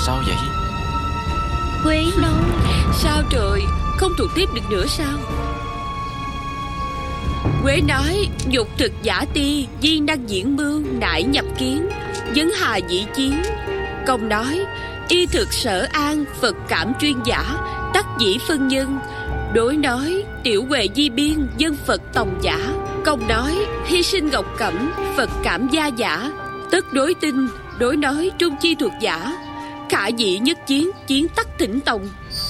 sao vậy? Quế nói. Sao trời, không thuộc tiếp được nữa sao? Quế nói: dục thực giả ti, di năng diễn mưu, nại nhập kiến, vấn hà dĩ chiến. Công nói: y thực sở an, Phật cảm chuyên giả, tắc dĩ phân nhân. Đối nói: tiểu huệ di biên, dân Phật tòng giả. Công nói: hy sinh ngọc cẩm, Phật cảm gia giả, tất đối tinh. Đối nói: trung chi thuộc giả, khả dĩ nhất chiến, chiến tắc thỉnh tòng.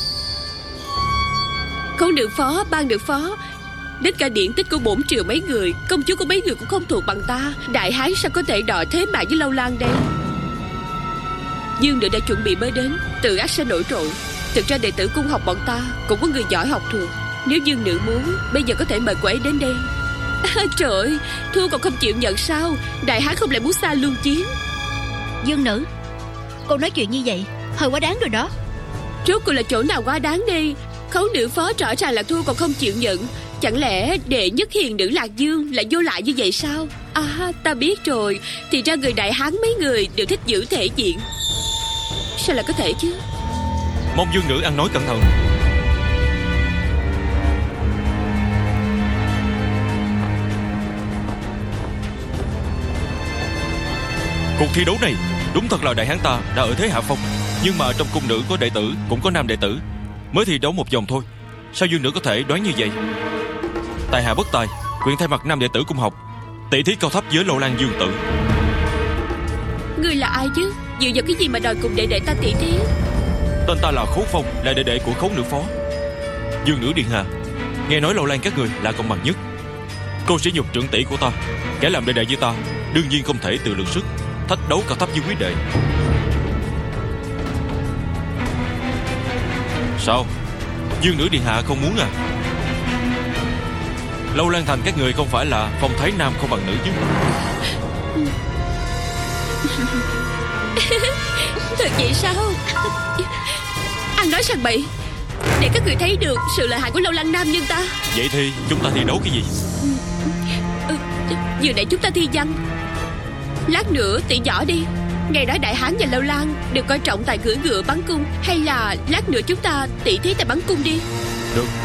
Không được phó, ban được phó. Đến cả điển tích của bổn triều mấy người, công chúa của mấy người cũng không thuộc bằng ta. Đại hán sao có thể đòi thế mạng với Lâu Lan đây? Dương Nữ đã chuẩn bị mới đến, tự ác sẽ nổi trội. Thực ra đệ tử cung học bọn ta cũng có người giỏi học thuộc. Nếu Dương Nữ muốn, bây giờ có thể mời cô ấy đến đây. Trời ơi, thua còn không chịu nhận sao? Đại hán không lại muốn xa lương chiến. Dương Nữ, cô nói chuyện như vậy hơi quá đáng rồi đó. Rốt cuộc là chỗ nào quá đáng đi? Khấu nữ phó rõ ràng là thua còn không chịu nhận. Chẳng lẽ đệ nhất hiền nữ Lạc Dương lại vô lại như vậy sao? À, ta biết rồi. Thì ra người đại hán mấy người đều thích giữ thể diện. Sao lại có thể chứ? Mong Dương Nữ ăn nói cẩn thận. Cuộc thi đấu này đúng thật là đại hán ta đã ở thế hạ phong. Nhưng mà trong cung nữ có đệ tử, cũng có nam đệ tử. Mới thi đấu một vòng thôi, sao Dương Nữ có thể đoán như vậy? Tại hạ bất tài, nguyện thay mặt nam đệ tử cung học tỷ thí cao thấp với Lâu Lan Dương Tự. Ngươi là ai chứ? Dựa vào cái gì mà đòi cùng đệ đệ ta tỷ thí? Tên ta là Khấu Phong, là đệ đệ của Khấu Nữ Phó. Dương Nữ điện hạ, nghe nói Lâu Lan các người là công bằng nhất. Cô sẽ nhục trưởng tỷ của ta, kẻ làm đệ đệ với ta đương nhiên không thể tự lượng sức thách đấu cao thấp với quý đệ. Sao? Dương Nữ điện hạ không muốn à? Lâu Lan thành các người không phải là phong thái nam không bằng nữ chứ? Thật vậy sao? Ăn nói sằng bậy, để các người thấy được sự lợi hại của Lâu Lan nam nhân ta. Vậy thì chúng ta thi đấu cái gì? Vừa nãy chúng ta thi văn, lát nữa tỷ võ đi. Nghe nói đại hán và Lâu Lan đều coi trọng tài cưỡi ngựa bắn cung. Hay là lát nữa chúng ta tỷ thí tài bắn cung đi. Được.